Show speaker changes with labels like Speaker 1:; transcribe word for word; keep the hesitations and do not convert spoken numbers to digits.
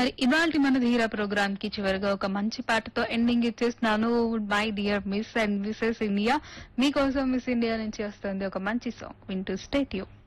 Speaker 1: మరి ఇవాళ మన ధీరా ప్రోగ్రామ్ కి చివరిగా ఒక మంచి పాటతో ఎండింగ్ ఇచ్చేస్తున్నాను. My dear miss and Mrs India, మీకోసం మిస్ ఇండియా నుంచి వస్తుంది ఒక మంచి సాంగ్. వింటూ స్టే ట్యూన్.